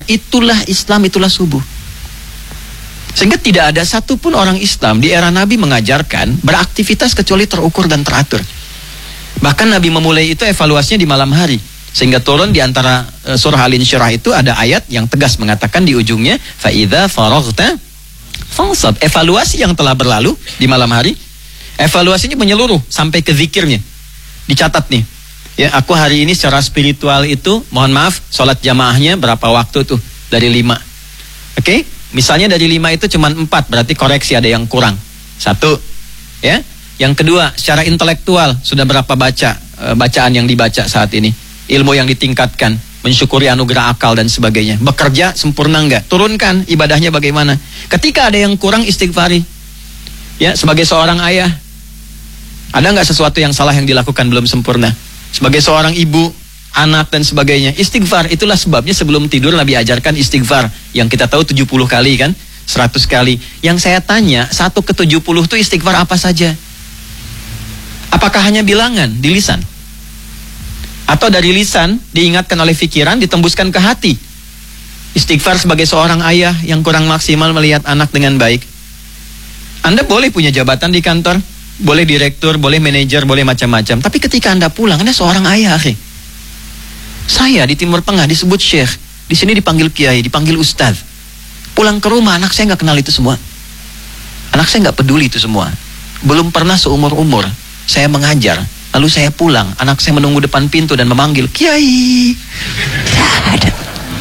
itulah Islam, itulah subuh. Sehingga tidak ada satupun orang Islam di era Nabi mengajarkan beraktivitas kecuali terukur dan teratur. Bahkan Nabi memulai itu evaluasinya di malam hari. Sehingga turun di antara surah Al-Insyirah itu ada ayat yang tegas mengatakan di ujungnya, فَإِذَا فَرَغْتَ فَانْصَبْ. Evaluasi yang telah berlalu di malam hari, evaluasinya menyeluruh sampai ke zikirnya. Dicatat nih. Ya, aku hari ini secara spiritual itu, mohon maaf, sholat jamaahnya berapa waktu tuh? Dari 5. Oke? Misalnya dari 5 itu cuma 4, berarti koreksi ada yang kurang. 1. Ya. Yang kedua, secara intelektual sudah berapa bacaan yang dibaca saat ini? Ilmu yang ditingkatkan, mensyukuri anugerah akal dan sebagainya. Bekerja sempurna enggak? Turunkan ibadahnya bagaimana? Ketika ada yang kurang, istighfari. Ya, sebagai seorang ayah, ada enggak sesuatu yang salah yang dilakukan belum sempurna? Sebagai seorang ibu, anak dan sebagainya, istighfar. Itulah sebabnya sebelum tidur Nabi ajarkan istighfar. Yang kita tahu 70 kali kan, 100 kali. Yang saya tanya, 1 ke 70 itu istighfar apa saja? Apakah hanya bilangan di lisan? Atau dari lisan diingatkan oleh pikiran, ditembuskan ke hati? Istighfar sebagai seorang ayah yang kurang maksimal melihat anak dengan baik. Anda boleh punya jabatan di kantor, boleh direktur, boleh manajer, boleh macam-macam. Tapi ketika Anda pulang, Anda seorang ayah. Saya di Timur Tengah disebut syekh, di sini dipanggil kiai, dipanggil ustadz. Pulang ke rumah, anak saya nggak kenal itu semua. Anak saya nggak peduli itu semua. Belum pernah seumur-umur saya mengajar, lalu saya pulang, anak saya menunggu depan pintu dan memanggil kiai. Ada.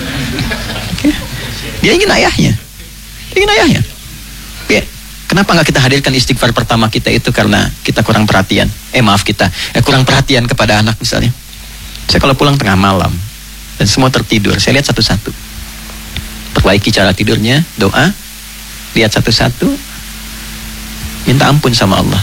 Dia ingin ayahnya. Ya. Kenapa nggak kita hadirkan istighfar pertama kita itu karena kita kurang perhatian? Kurang perhatian kepada anak misalnya. Saya kalau pulang tengah malam dan semua tertidur, saya lihat satu-satu. Perbaiki cara tidurnya, doa, lihat satu-satu, minta ampun sama Allah.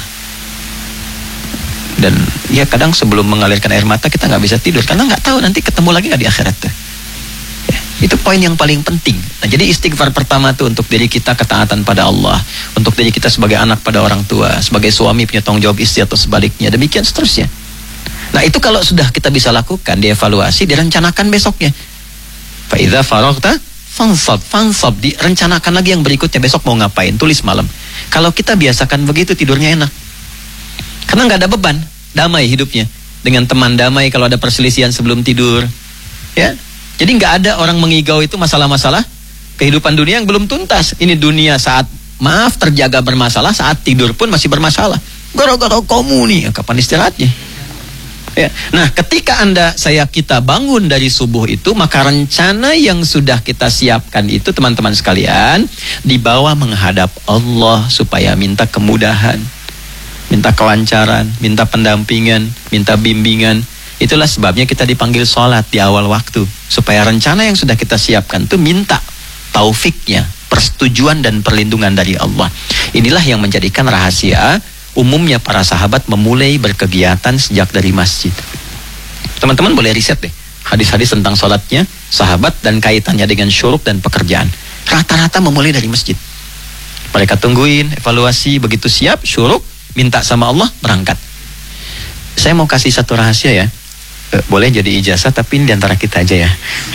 Dan ya kadang sebelum mengalirkan air mata kita nggak bisa tidur karena nggak tahu nanti ketemu lagi nggak di akhirat tuh. Itu poin yang paling penting. Nah, jadi istighfar pertama itu untuk diri kita, ketaatan pada Allah, untuk diri kita sebagai anak pada orang tua, sebagai suami punya tanggung jawab istri atau sebaliknya, demikian seterusnya. Nah, itu kalau sudah kita bisa lakukan, dievaluasi, direncanakan besoknya. Fa idza faraghta fansab, direncanakan lagi yang berikutnya, besok mau ngapain, tulis malam. Kalau kita biasakan begitu, tidurnya enak. Karena nggak ada beban, damai hidupnya. Dengan teman damai kalau ada perselisihan sebelum tidur. Ya. Jadi nggak ada orang mengigau itu masalah-masalah kehidupan dunia yang belum tuntas. Ini dunia saat terjaga bermasalah, saat tidur pun masih bermasalah. Gara-gara kamu nih, kapan istirahatnya? Ya. Nah, ketika kita bangun dari subuh itu, maka rencana yang sudah kita siapkan itu, teman-teman sekalian, dibawa menghadap Allah supaya minta kemudahan, minta kelancaran, minta pendampingan, minta bimbingan. Itulah sebabnya kita dipanggil sholat di awal waktu, supaya rencana yang sudah kita siapkan itu minta taufiknya, persetujuan dan perlindungan dari Allah. Inilah yang menjadikan rahasia umumnya para sahabat memulai berkegiatan sejak dari masjid. Teman-teman boleh riset deh hadis-hadis tentang sholatnya sahabat dan kaitannya dengan syuruk dan pekerjaan. Rata-rata memulai dari masjid. Mereka tungguin, evaluasi, begitu siap, syuruk, minta sama Allah, berangkat. Saya mau kasih satu rahasia ya. Boleh jadi ijazah, tapi ini diantara kita aja ya.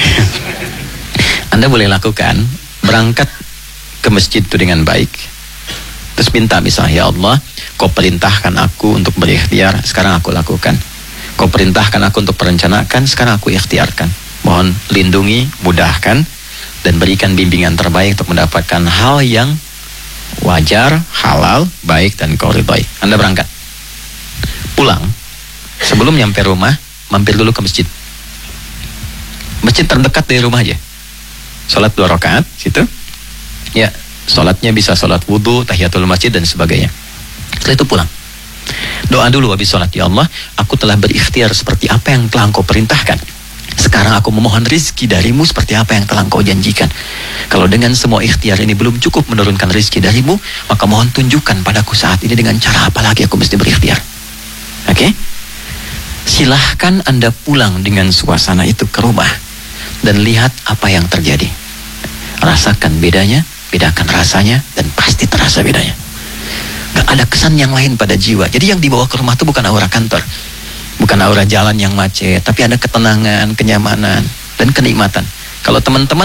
Anda boleh lakukan, berangkat ke masjid itu dengan baik. Terus minta misalnya, ya Allah, Kau perintahkan aku untuk berikhtiar, sekarang aku lakukan. Kau perintahkan aku untuk merencanakan, sekarang aku ikhtiarkan. Mohon lindungi, mudahkan, dan berikan bimbingan terbaik untuk mendapatkan hal yang wajar, halal, baik, dan Kau ridhoi. Anda berangkat. Pulang, sebelum nyampe rumah, mampir dulu ke masjid. Masjid terdekat dari rumah aja. Sholat 2 rakaat situ. Ya, sholatnya bisa sholat wudhu, tahiyatul masjid dan sebagainya. Setelah itu pulang. Doa dulu habis sholat, ya Allah, aku telah berikhtiar seperti apa yang telah Engkau perintahkan. Sekarang aku memohon rizki darimu seperti apa yang telah Engkau janjikan. Kalau dengan semua ikhtiar ini belum cukup menurunkan rizki darimu, maka mohon tunjukkan padaku saat ini dengan cara apa lagi aku mesti berikhtiar. Oke? Silahkan Anda pulang dengan suasana itu ke rumah dan lihat apa yang terjadi. Rasakan bedanya, bedakan rasanya, dan pasti terasa bedanya. Gak ada kesan yang lain pada jiwa. Jadi yang dibawa ke rumah itu bukan aura kantor, bukan aura jalan yang macet, tapi ada ketenangan, kenyamanan, dan kenikmatan. Kalau teman-teman mau pakai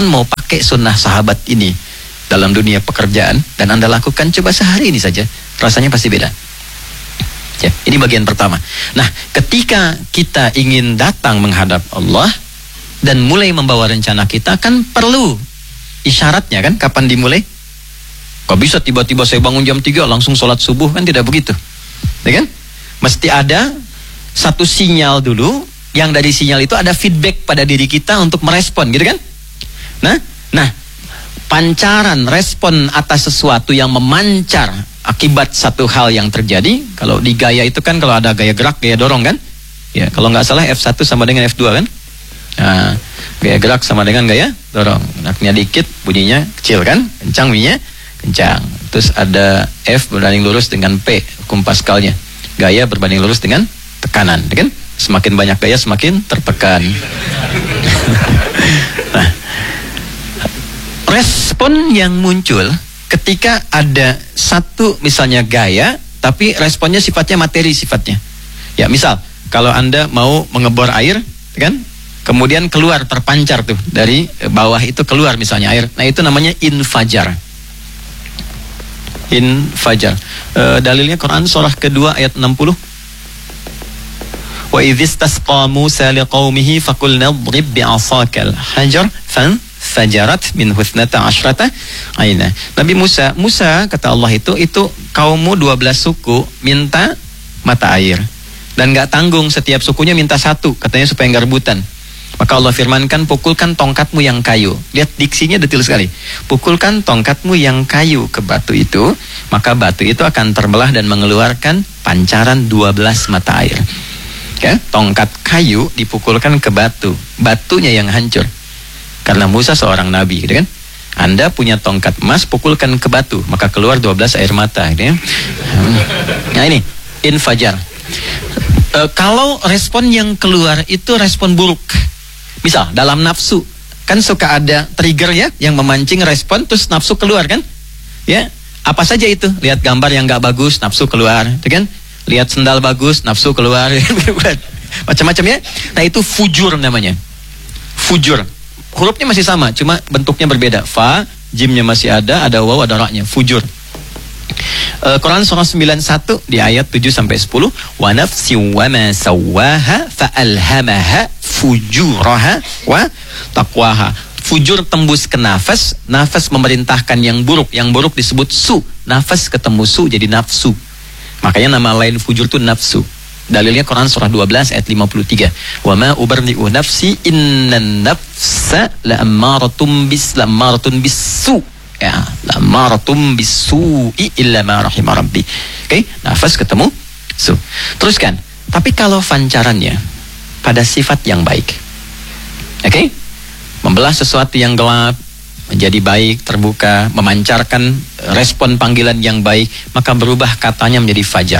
pakai sunnah sahabat ini dalam dunia pekerjaan dan Anda lakukan coba sehari ini saja, rasanya pasti beda. Ya, ini bagian pertama. Nah, ketika kita ingin datang menghadap Allah dan mulai membawa rencana kita, kan perlu isyaratnya kan, kapan dimulai? Gak bisa tiba-tiba saya bangun jam 3 langsung sholat subuh, kan tidak begitu. Ya kan? Mesti ada satu sinyal dulu, yang dari sinyal itu ada feedback pada diri kita untuk merespon, gitu kan? Nah, pancaran respon atas sesuatu yang memancar akibat satu hal yang terjadi. Kalau di gaya itu kan, kalau ada gaya gerak, gaya dorong kan? Ya, kalau nggak salah F1 sama dengan F2 kan? Nah, gaya gerak sama dengan gaya dorong. Geraknya dikit, bunyinya kecil kan? Kencang bunyinya, kencang. Terus ada F berbanding lurus dengan P, hukum Pascalnya. Gaya berbanding lurus dengan tekanan, kan? Semakin banyak gaya, semakin tertekan. Nah, respon yang muncul ketika ada satu misalnya gaya, tapi responnya sifatnya materi sifatnya. Ya, misal kalau Anda mau mengebor air, kan? Kemudian keluar terpancar tuh dari bawah itu keluar misalnya air. Nah, itu namanya infajar. Infajar. Dalilnya Quran surah kedua ayat 60. Wa idzistasqa Musa liqaumihi faqulna idrib bi'asakal hajar fajarat min husnata asyrata aina. Nabi Musa kata Allah itu kaummu 12 suku minta mata air dan enggak tanggung, setiap sukunya minta satu, katanya supaya enggak rebutan. Maka Allah firmankan, pukulkan tongkatmu yang kayu. Lihat diksinya detil sekali. Pukulkan tongkatmu yang kayu ke batu itu, maka batu itu akan terbelah dan mengeluarkan pancaran 12 mata air. Ya, tongkat kayu dipukulkan ke batu, batunya yang hancur. Karena Musa seorang nabi, gitu kan? Anda punya tongkat emas, pukulkan ke batu, maka keluar 12 air mata, gitu ya. Nah, ini infajar. Kalau respon yang keluar itu respon buruk, misal dalam nafsu, kan suka ada trigger ya, yang memancing respon, terus nafsu keluar kan? Ya, apa saja itu? Lihat gambar yang nggak bagus, nafsu keluar, gitu kan? Lihat sendal bagus, nafsu keluar, macam-macam ya. Nah, itu fujur namanya. Fujur. Hurufnya masih sama, cuma bentuknya berbeda. Fa, jimnya masih ada waw, ada ra-nya. Fujur. Quran surah 91 di ayat 7 sampai 10. Wa nafsi wa ma sawwaha fa alhamaha fujuraha wa taqwaha. Fujur tembus ke nafas, nafas memerintahkan yang buruk disebut su. Nafas ketemu su jadi nafsu. Makanya nama lain fujur itu nafsu. Dalilnya Quran surah 12 ayat 53. Wa ma ubarri'u nafsi innan nafsa la'ammaratun bisu. Ya, la'ammaratun bisu'i illa ma rahima rabbi. Oke, nafas ketemu su. Teruskan. Tapi kalau pancarannya pada sifat yang baik. Oke? Membelah sesuatu yang gelap menjadi baik, terbuka, memancarkan respon panggilan yang baik, maka berubah katanya menjadi fajar.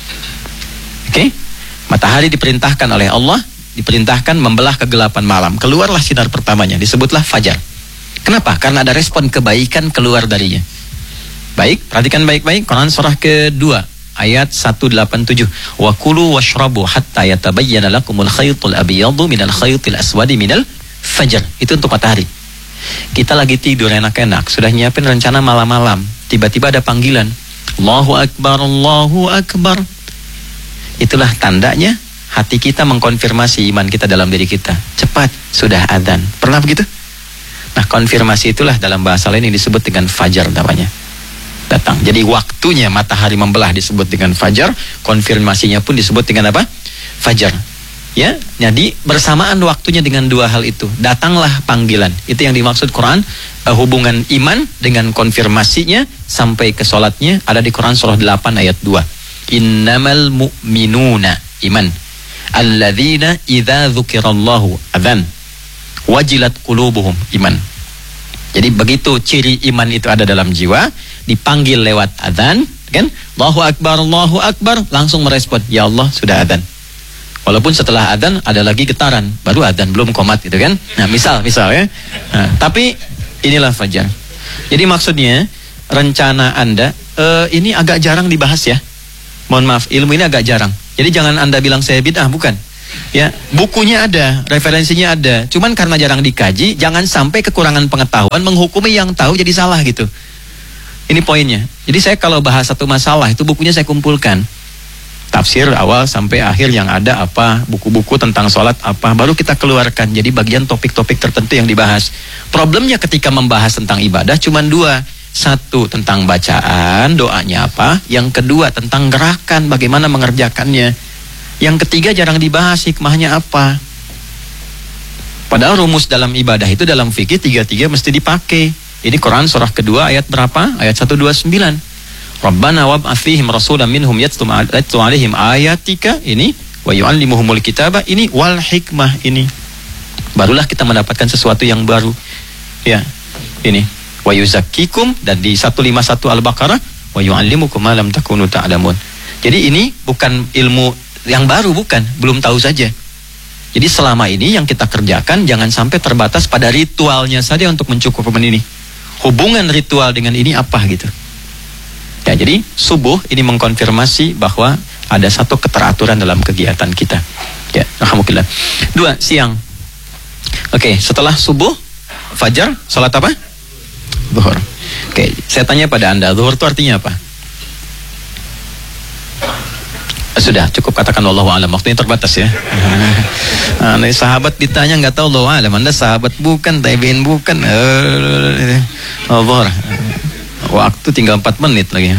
Oke? Matahari diperintahkan oleh Allah, diperintahkan membelah kegelapan malam. Keluarlah sinar pertamanya, disebutlah fajar. Kenapa? Karena ada respon kebaikan keluar darinya. Baik, perhatikan baik-baik Quran surah kedua ayat 187. Wa kulu washrabu hatta yatabayyana lakumul khaytul abyadu minal khaytil aswadi minal fajar. Itu untuk matahari. Kita lagi tidur enak-enak, sudah nyiapin rencana malam-malam, tiba-tiba ada panggilan, Allahu Akbar, Allahu Akbar. Itulah tandanya hati kita mengkonfirmasi iman kita dalam diri kita. Cepat, sudah adzan. Pernah begitu? Nah, konfirmasi itulah dalam bahasa lain yang disebut dengan fajar namanya. Datang. Jadi waktunya matahari membelah disebut dengan fajar, konfirmasinya pun disebut dengan apa? Fajar. Ya, jadi bersamaan waktunya dengan dua hal itu. Datanglah panggilan. Itu yang dimaksud Quran, hubungan iman dengan konfirmasinya sampai ke sholatnya ada di Quran surah 8 ayat 2. Innamal mu'minuna iman alladzina idza dzukirallahu adzan wajilat qulubuhum iman. Jadi begitu ciri iman itu ada dalam jiwa, dipanggil lewat adzan, kan? Allahu Akbar, langsung merespon, ya Allah sudah adzan. Walaupun setelah adzan ada lagi getaran, baru adzan belum qomat gitu kan. Nah, misal ya. Nah, tapi inilah fajar. Jadi maksudnya rencana Anda ini agak jarang dibahas ya. Mohon maaf, ilmu ini agak jarang. Jadi jangan Anda bilang saya bid'ah, bukan. Ya, bukunya ada, referensinya ada. Cuman karena jarang dikaji, jangan sampai kekurangan pengetahuan menghukumi yang tahu jadi salah gitu. Ini poinnya. Jadi saya kalau bahas satu masalah itu bukunya saya kumpulkan. Tafsir awal sampai akhir yang ada apa, buku-buku tentang sholat apa, baru kita keluarkan. Jadi bagian topik-topik tertentu yang dibahas. Problemnya ketika membahas tentang ibadah cuma dua. Satu tentang bacaan, doanya apa. Yang kedua tentang gerakan, bagaimana mengerjakannya. Yang ketiga jarang dibahas hikmahnya apa. Padahal rumus dalam ibadah itu dalam fikih tiga-tiga mesti dipakai. Ini Quran surah kedua ayat berapa? Ayat 129. Rabbana wab'ats fihim rasulan minhum yatlu 'alaihim ayatika ini wa yu'allimuhumul kitaba ini wal hikmah ini. Barulah kita mendapatkan sesuatu yang baru. Ya. Ini wa yuzakkikum, dan di 151 Al-Baqarah wa yu'allimukum ma lam takunu ta'lamun. Jadi ini bukan ilmu yang baru, bukan, belum tahu saja. Jadi selama ini yang kita kerjakan jangan sampai terbatas pada ritualnya saja untuk mencukupkan ini. Hubungan ritual dengan ini apa gitu. Ya, jadi subuh ini mengkonfirmasi bahwa ada satu keteraturan dalam kegiatan kita. Ya, alhamdulillah. 2, siang. Oke, setelah subuh, fajar, salat apa? Zuhur. Oke, saya tanya pada Anda, zuhur itu artinya apa? Sudah, cukup katakan wallahu a'lam. Waktunya terbatas ya. Sahabat ditanya nggak tahu wallahu a'lam. Anda sahabat bukan, tabi'in bukan. Zuhur. Waktu tinggal 4 menit lagi.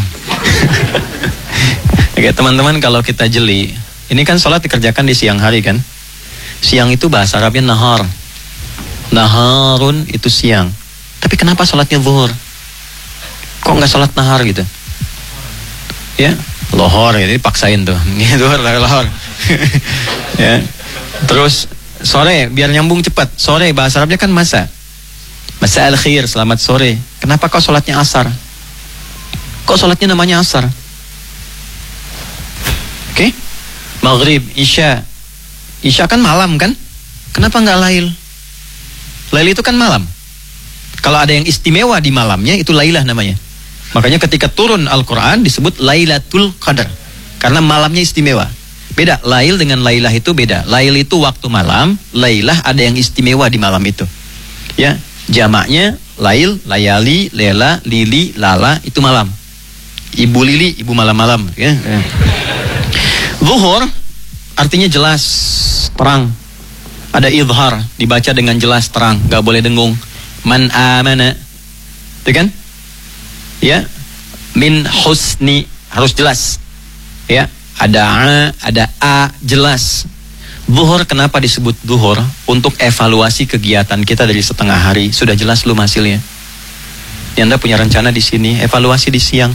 Oke, teman-teman, kalau kita jeli, ini kan sholat dikerjakan di siang hari kan. Siang itu bahasa Arabnya nahar. Naharun itu siang. Tapi kenapa sholatnya zuhur? Kok nggak sholat nahar gitu? Ya, lohor ya, ini paksain tuh. Zuhur, lohor. Ya. Terus sore, biar nyambung cepat. Sore bahasa Arabnya kan masa. Masa al-khair, selamat sore. Kenapa kok sholatnya asar? Kok sholatnya namanya asar? Oke? Maghrib, isya. Isya kan malam kan? Kenapa nggak lail? Lail itu kan malam. Kalau ada yang istimewa di malamnya, itu lailah namanya. Makanya ketika turun Al-Quran disebut Lailatul Qadar. Karena malamnya istimewa. Beda, lail dengan lailah itu beda. Lail itu waktu malam, lailah ada yang istimewa di malam itu. Ya. Jamaknya lail, layali, lela, lili, lala, itu malam. Ibu lili, ibu malam-malam ya. Zuhur artinya jelas, terang. Ada idhar, dibaca dengan jelas, terang, gak boleh dengung. Man amana, itu kan? Ya, min husni, harus jelas. Ya, ada a, jelas. Zuhur kenapa disebut zuhur? Untuk evaluasi kegiatan kita dari setengah hari. Sudah jelas belum hasilnya? Anda punya rencana di sini, evaluasi di siang.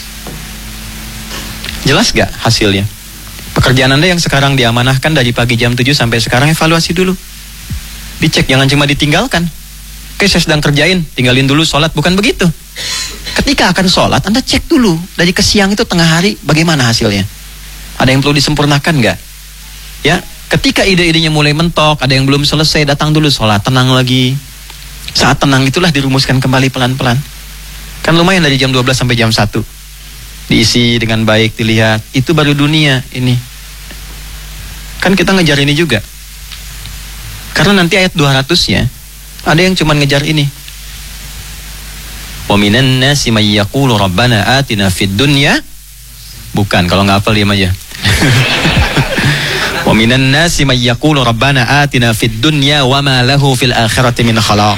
Jelas gak hasilnya? Pekerjaan Anda yang sekarang diamanahkan dari pagi jam 7 sampai sekarang, evaluasi dulu. Dicek, jangan cuma ditinggalkan. Oke, saya sedang kerjain, tinggalin dulu sholat. Bukan begitu. Ketika akan sholat, Anda cek dulu. Dari ke siang itu tengah hari, bagaimana hasilnya? Ada yang perlu disempurnakan gak? Ya. Ketika ide-idenya mulai mentok, ada yang belum selesai, datang dulu sholat, tenang lagi. Saat tenang itulah dirumuskan kembali pelan-pelan. Kan lumayan dari jam 12 sampai jam 1. Diisi dengan baik, dilihat. Itu baru dunia ini. Kan kita ngejar ini juga. Karena nanti ayat 200-nya, ada yang cuma ngejar ini. Wa minan nasi may yaqulu rabbana atina fid dunya. Bukan, kalau nggak hafal diam aja. Wa minan nasi may yaqulu rabbana atina fid dunya wa ma lahu fil akhirati min khalaq.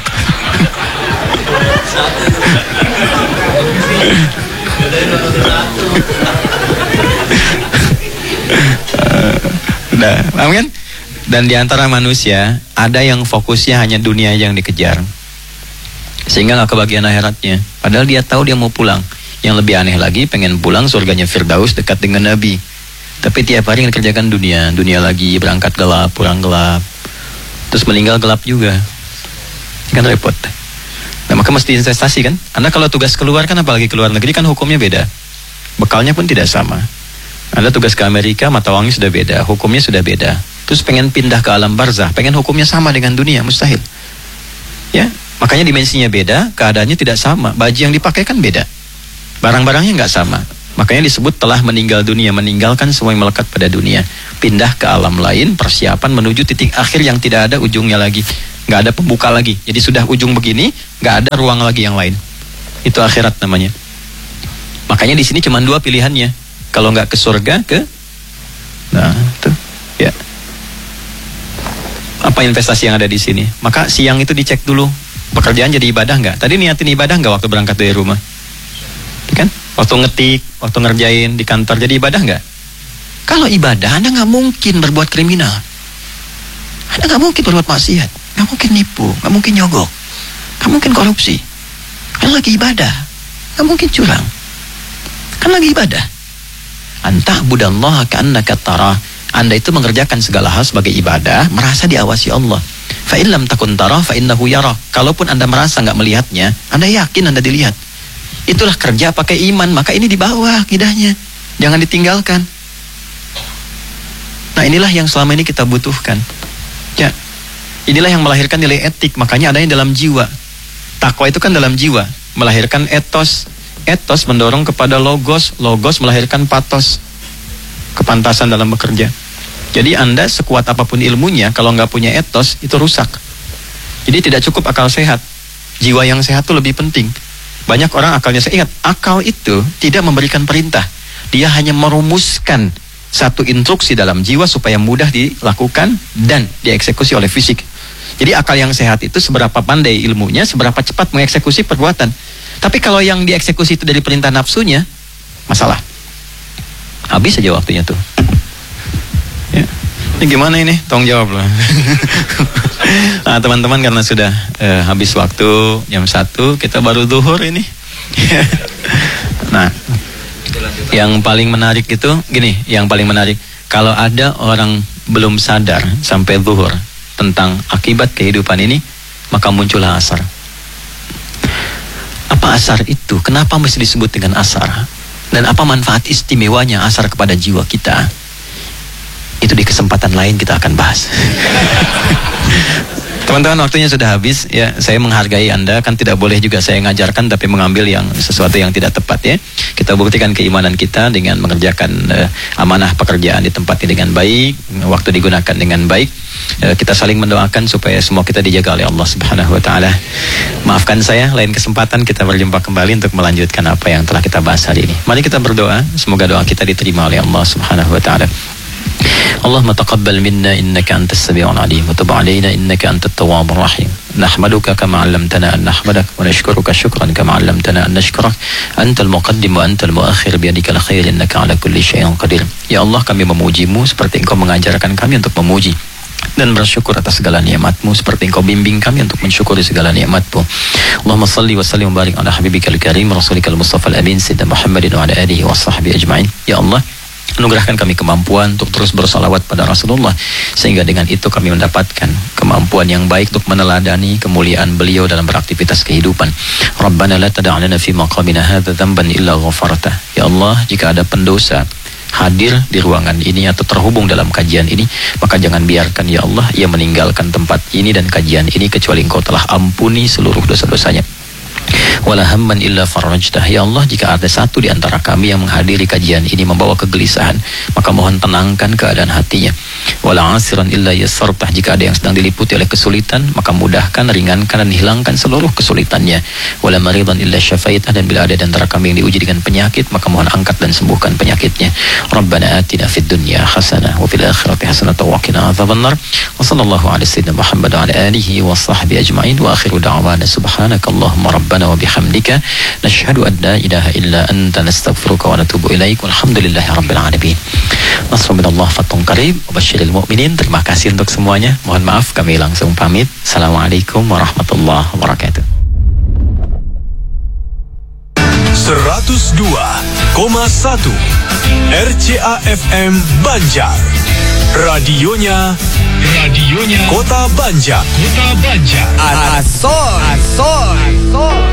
Udah, paham kan? Dan di antara manusia ada yang fokusnya hanya dunia yang dikejar, sehingga nggak kebagian akhiratnya. Padahal dia tahu dia mau pulang. Yang lebih aneh lagi, pengen pulang surganya Firdaus dekat dengan Nabi. Tapi tiap hari ngerjakan dunia lagi, berangkat gelap, pulang gelap, terus meninggal gelap juga. Kan repot. Nah, maka mesti investasi kan. Anda kalau tugas keluar kan, apalagi keluar negeri kan hukumnya beda. Bekalnya pun tidak sama. Anda tugas ke Amerika, mata uangnya sudah beda, hukumnya sudah beda. Terus pengen pindah ke alam barzah, pengen hukumnya sama dengan dunia, mustahil. Ya, makanya dimensinya beda, keadaannya tidak sama. Baju yang dipakai kan beda. Barang-barangnya nggak sama. Makanya disebut telah meninggal dunia, meninggalkan semua yang melekat pada dunia, pindah ke alam lain, persiapan menuju titik akhir yang tidak ada ujungnya lagi, nggak ada pembuka lagi. Jadi sudah ujung begini, nggak ada ruang lagi yang lain. Itu akhirat namanya. Makanya di sini cuma 2 pilihannya. Kalau nggak ke surga, nah tuh ya. Apa investasi yang ada di sini? Maka siang itu dicek dulu, pekerjaan jadi ibadah nggak? Tadi niatin ibadah nggak waktu berangkat dari rumah? Kan? Waktu ngetik, waktu ngerjain di kantor jadi ibadah nggak? Kalau ibadah, Anda nggak mungkin berbuat kriminal, Anda nggak mungkin berbuat maksiat, nggak mungkin nipu, nggak mungkin nyogok, nggak mungkin korupsi. Kan lagi ibadah, nggak mungkin curang. Kan lagi ibadah. Anta budallaha ka'annaka tarah. Anda itu mengerjakan segala hal sebagai ibadah, merasa diawasi Allah. Fa in lam takun tarah fa innahu yarah. Kalaupun Anda merasa nggak melihatnya, Anda yakin Anda dilihat. Itulah kerja pakai iman. Maka ini di bawah akidahnya, jangan ditinggalkan. Nah, inilah yang selama ini kita butuhkan. Ya, inilah yang melahirkan nilai etik. Makanya adanya dalam jiwa. Takwa itu kan dalam jiwa, melahirkan etos. Etos mendorong kepada logos. Logos melahirkan patos, kepantasan dalam bekerja. Jadi Anda sekuat apapun ilmunya, kalau nggak punya etos, itu rusak. Jadi tidak cukup akal sehat. Jiwa yang sehat itu lebih penting. Banyak orang akalnya sehat. Ingat, akal itu tidak memberikan perintah. Dia hanya merumuskan satu instruksi dalam jiwa supaya mudah dilakukan dan dieksekusi oleh fisik. Jadi akal yang sehat itu seberapa pandai ilmunya, seberapa cepat mengeksekusi perbuatan. Tapi kalau yang dieksekusi itu dari perintah nafsunya, masalah. Habis aja waktunya tuh. Ya. Ini gimana ini? Tolong jawab lah. Nah, teman-teman, karena sudah habis waktu jam 1, kita baru zuhur ini. Nah, yang paling menarik itu gini, yang paling menarik, kalau ada orang belum sadar sampai zuhur tentang akibat kehidupan ini, maka muncullah asar. Apa asar itu? Kenapa mesti disebut dengan asar? Dan apa manfaat istimewanya asar kepada jiwa kita? Itu di kesempatan lain kita akan bahas. Teman-teman, waktunya sudah habis ya. Saya menghargai Anda, kan tidak boleh juga saya ngajarkan tapi mengambil yang sesuatu yang tidak tepat ya. Kita buktikan keimanan kita dengan mengerjakan amanah pekerjaan di tempat ini dengan baik, waktu digunakan dengan baik. Kita saling mendoakan supaya semua kita dijaga oleh Allah Subhanahu wa taala. Maafkan saya, lain kesempatan kita berjumpa kembali untuk melanjutkan apa yang telah kita bahas hari ini. Mari kita berdoa, semoga doa kita diterima oleh Allah Subhanahu wa taala. Allahumma taqabbal minna innaka antas sami'ul alim wa tub 'alaina innaka antat tawwabur rahim. Nahmaduka kama 'allamtana an nahmadak wa nashkuruka syukran kama 'allamtana an nashkurak. Antal muqaddim wa antal muakhir biyadikal khair innaka 'ala kulli syai'in qadir. Ya Allah, kami memuji-Mu seperti Engkau mengajarkan kami untuk memuji dan bersyukur atas segala nikmat-Mu seperti Engkau bimbing kami untuk mensyukuri segala nikmat-Mu. Allahumma salli wa sallim wa barik ala habibikal karim rasulikal mustafa al-amin sayyidina Muhammadin wa ala alihi wa sahbihi ajma'in. Ya Allah, anugerahkan kami kemampuan untuk terus bersalawat pada Rasulullah, sehingga dengan itu kami mendapatkan kemampuan yang baik untuk meneladani kemuliaan beliau dalam beraktivitas kehidupan. Rabbana la tada'lana fi maqamina hadza dhanban illa ghafartah. Ya Allah, jika ada pendosa hadir di ruangan ini atau terhubung dalam kajian ini, maka jangan biarkan ya Allah ia meninggalkan tempat ini dan kajian ini kecuali Engkau telah ampuni seluruh dosa-dosanya. Wala hamman illa farajtah. Ya Allah, jika ada satu di antara kami yang menghadiri kajian ini membawa kegelisahan, maka mohon tenangkan keadaan hatinya. Wala asiran illa yassartah. Jika ada yang sedang diliputi oleh kesulitan, maka mudahkan, ringankan dan hilangkan seluruh kesulitannya. Wala maridan illa syafaitah. Dan bila ada di antara kami yang diuji dengan penyakit, maka mohon angkat dan sembuhkan penyakitnya. Rabbana atina fid dunya hasanah wa fil akhirati hasanah wa qina adzabannar. Wa sallallahu ala sayyidina Muhammad wa ala alihi wa sahbihi ajma'in. Wa akhiru da'wana subhanakallahumma rabbana wa bihamdika nashhadu an la ilaha illa anta nastaghfiruka wa natubu ilaik. Walhamdulillahi rabbil alamin. Nasrun minallah fathun qarib wa basyiril mu'minin. Terima kasih untuk semuanya. Mohon maaf kami langsung pamit. Assalamualaikum warahmatullahi wabarakatuh. 102,1 RCA FM Banjar. Radionya Kota Banjar. Asol.